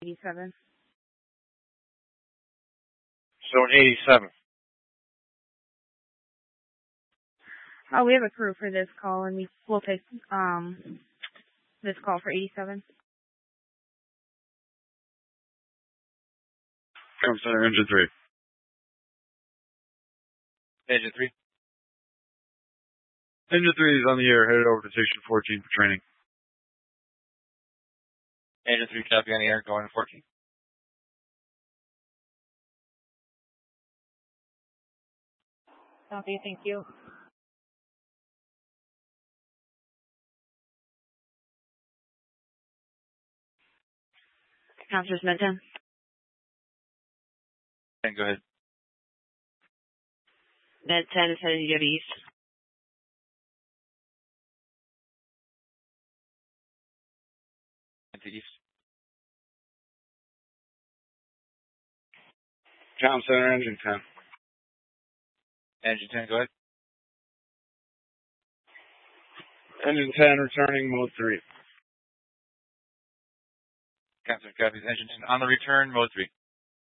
87. Zone 87. We have a crew for this call, and we'll take this call for 87. Come center, engine 3. Engine 3. Engine 3 is on the air, headed over to Station 14 for training. Engine 3, copy on the air, going to 14. Copy, thank you. Councilors Med 10. And go ahead. Med 10 is headed to go east. To east. Town center, engine 10. Engine 10, go ahead. Engine 10 returning, mode 3. Captain copies. Engine 10 on the return, mode 3.